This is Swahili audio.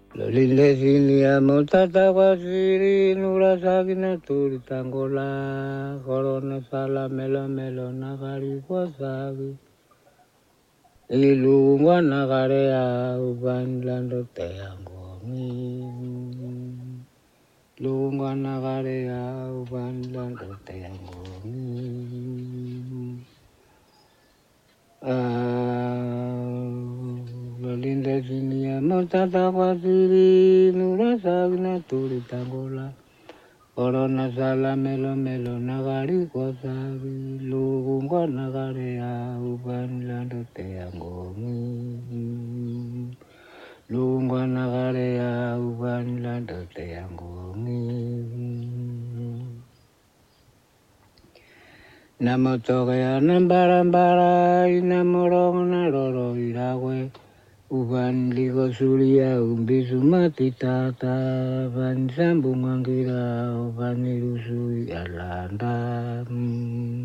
Lolinde sinia motata wasiri nura sagina turi tangola corona sala melo melo nagari wasagi ilungwa nagarea uban lando teangomi lungwa nagarea uban lando teangomi Lolinda sinia motata wasiri nura sagina turi tangola corona sala melo melo nagari wasagi lungwa nagarea uban lando teangomi lungwa nagarea uban lando teangomi Namotorea nambarambara inamorong naroro irawe uban ligo suria umbisu mati tata ban sambung angkira uban irusui alanda